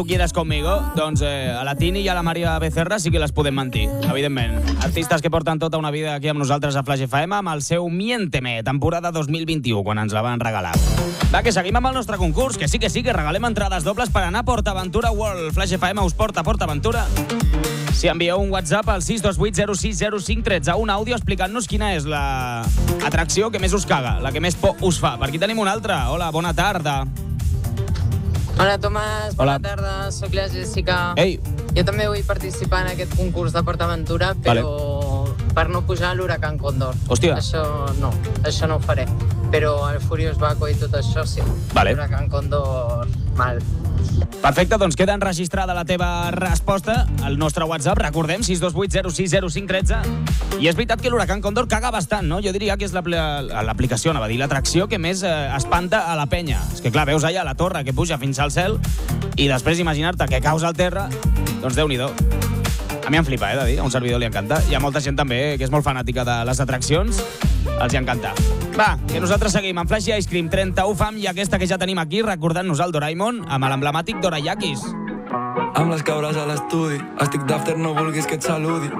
quieras conmigo, doncs a la Tini i a la Maria Becerra sí que les podem mentir, evidentment. Artistes que porten tota una vida aquí amb nosaltres a Flash FM amb el seu Miénteme, temporada 2021, quan ens la van regalar. Va, que seguim amb el nostre concurs, que sí, que regalem entrades dobles per anar a PortAventura World. Flash FM us porta a PortAventura. Si envieu un WhatsApp al 628060513, un àudio explicant-nos quina és la atracció que més us caga, la que més por us fa. Per aquí tenim una altra. Hola, bona tarda. Hola, Tomàs. Hola. Bona tarda. Soc la Jessica. Ei. Jo també vull participar en aquest concurs de PortAventura, però per no pujar a l'Huracan Cóndor. Hòstia. Això no ho faré. Però el Furious Baco i tot això sí. Vale. L'Huracan Cóndor, mal. Perfecte, doncs queda enregistrada la teva resposta al nostre WhatsApp, recordem, 628060513. I és veritat que l'Huracan Cóndor caga bastant, no? Jo diria que és l'aplicació, anava a dir, l'atracció que més espanta a la penya. És que clar, veus allà la torre que puja fins al cel i després imaginar-te que caus al terra, doncs Déu-n'hi-do. A mi em flipa, de dir, a un servidor li encanta. Hi ha molta gent també que és molt fanàtica de les atraccions, els hi encanta. Va, que nosaltres seguim amb Flash i Ice Cream, 31 fam, i aquesta que ja tenim aquí, recordant-nos el Doraemon, amb l'emblemàtic Dorayakis. Amb les cabres a l'estudi, estic d'after, no vulguis que et saludi.